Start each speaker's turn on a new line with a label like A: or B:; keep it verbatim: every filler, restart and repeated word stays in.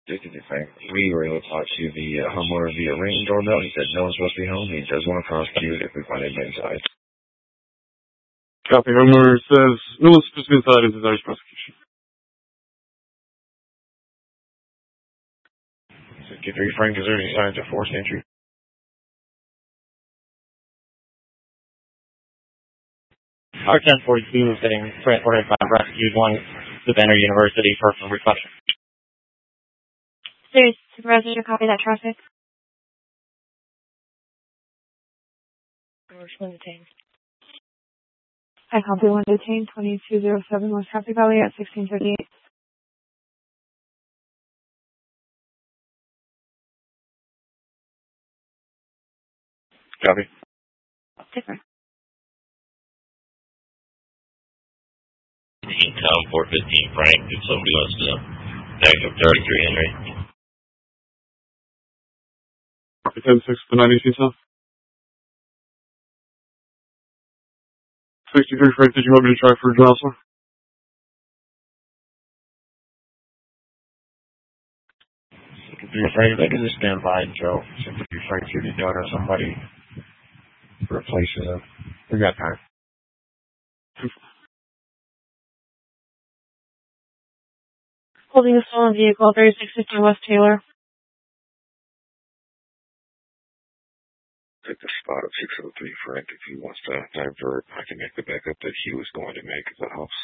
A: This is the thing. We were able to talk to the uh, homeowner via ring doorbell. He said no one's supposed to be home. He does want to prosecute if we find anybody inside.
B: Copy. Homeowner says no one's supposed to be inside and desires prosecution.
A: fifty-three Frank, is there any signs of forced entry?
C: R ten forty-two is getting transported by Rescue one to Banner University for reflection.
D: There's supervisor to copy that traffic. One detained. I copy one detained, twenty-two oh seven West Happy Valley at sixteen thirty-eight.
A: Copy.
D: Different.
E: Tom four fifteen Frank, if somebody wants to back up thirty-three Henry.
B: ten six to ninety-two south. sixty-three Frank, did you want me to try for Jocelyn?
A: fifty-three Frank, they can just stand by Joe. fifty-three Frank, if you don't have somebody replacing them. We got time.
D: Holding a stolen vehicle, thirty-six fifty West Taylor.
A: At the spot of six oh three Frank, if he wants to divert, I can make the backup that he was going to make, if that helps.